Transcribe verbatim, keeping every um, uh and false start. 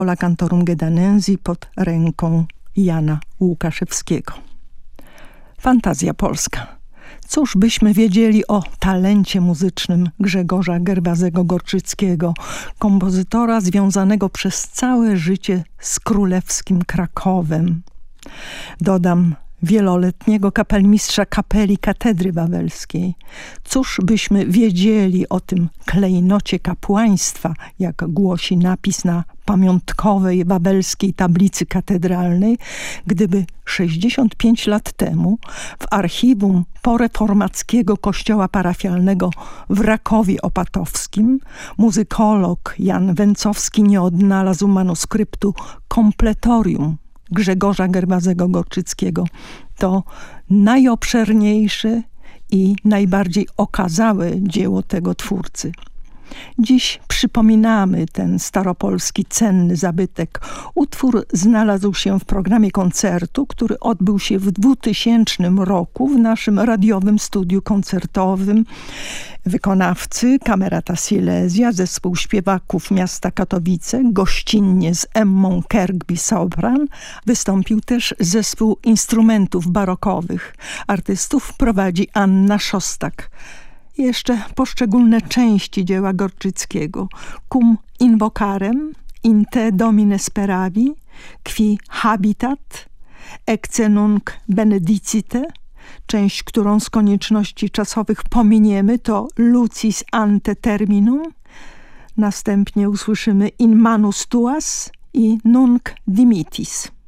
La Cantorum Gedanensi pod ręką Jana Łukaszewskiego. Fantazja polska. Cóż byśmy wiedzieli o talencie muzycznym Grzegorza Gerwazego-Gorczyckiego, kompozytora związanego przez całe życie z królewskim Krakowem. Dodam, wieloletniego kapelmistrza kapeli Katedry Wawelskiej. Cóż byśmy wiedzieli o tym klejnocie kapłaństwa, jak głosi napis na pamiątkowej wawelskiej tablicy katedralnej, gdyby sześćdziesiąt pięć lat temu w archiwum poreformackiego kościoła parafialnego w Rakowie Opatowskim muzykolog Jan Węcowski nie odnalazł manuskryptu kompletorium Grzegorza Gerwazego-Gorczyckiego. To najobszerniejsze i najbardziej okazałe dzieło tego twórcy. Dziś przypominamy ten staropolski cenny zabytek. Utwór znalazł się w programie koncertu, który odbył się w dwutysięcznym roku w naszym radiowym studiu koncertowym. Wykonawcy Camerata Silesia, zespół śpiewaków miasta Katowice, gościnnie z Emmą Kergby Sopran. Wystąpił też zespół instrumentów barokowych. Artystów prowadzi Anna Szostak. Jeszcze poszczególne części dzieła Gorczyckiego. Cum invocarem, in te domine speravi, qui habitat, ecce nunc benedicite. Część, którą z konieczności czasowych pominiemy, to lucis ante terminum. Następnie usłyszymy in manus tuas i nunc dimittis.